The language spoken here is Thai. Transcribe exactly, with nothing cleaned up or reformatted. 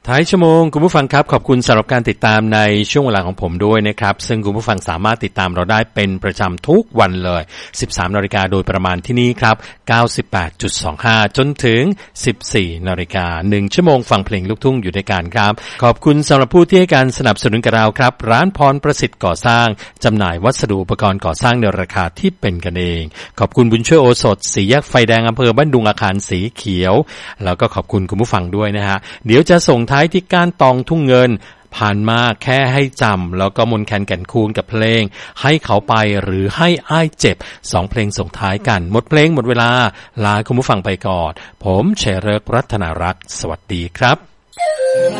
ท้ายชั่วโมงคุณผู้ฟังครับขอบคุณสำหรับการติดตามในช่วงเวลาของผมด้วยนะครับซึ่งคุณผู้ฟังสามารถติดตามเราได้เป็นประจำทุกวันเลย สิบสามนาฬิกาโดยประมาณที่นี่ครับ เก้าสิบแปดจุดสองห้า จนถึง สิบสี่นาฬิกา หนึ่งชั่วโมงฟังเพลงลูกทุ่งอยู่ด้วยกันครับขอบคุณสำหรับผู้ที่ให้การสนับสนุนกับเราครับร้านพรประสิทธิ์ก่อสร้างจำหน่ายวัสดุอุปกรณ์ก่อสร้างในราคาที่เป็นกันเองขอบคุณบุญช่วยโอสถสี่แยกไฟแดงอำเภอบ้านดุงอาคารสีเขียวแล้วก็ขอบคุณคุณผู้ฟังด้วยนะฮะเดี๋ยวจะส่งท้ายที่ก้านตองทุ่งเงินผ่านมาแค่ให้จำแล้วก็มนต์แคนแก่นคูนกับเพลงให้เขาไปหรือให้อ้ายเจ็บสองเพลงส่งท้ายกันหมดเพลงหมดเวลาลาคุณผู้ฟังไปก่อนผมเฉลิมรัตนารักษ์สวัสดีครับ